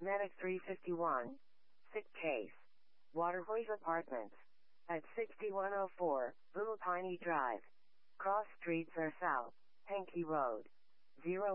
Medic 351. Sick case. Waterways Apartments. At 6104, Little Piney Drive. Cross streets are south. Henke Road. 0